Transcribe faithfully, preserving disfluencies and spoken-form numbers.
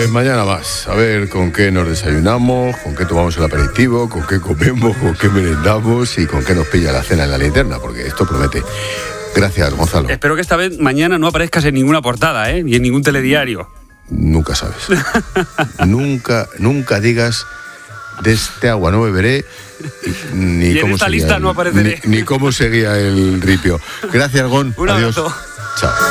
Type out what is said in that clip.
Pues mañana más, a ver con qué nos desayunamos, con qué tomamos el aperitivo, con qué comemos, con qué merendamos y con qué nos pilla la cena en la linterna, porque esto promete. Gracias, Gonzalo. Espero que esta vez mañana no aparezcas en ninguna portada, ¿eh? Ni en ningún telediario. Nunca sabes. nunca, nunca digas de este agua no beberé ni y en cómo esta seguía lista el, no apareceré. Ni, ni cómo seguía el ripio. Gracias, Gon. Un Adiós. abrazo. Chao.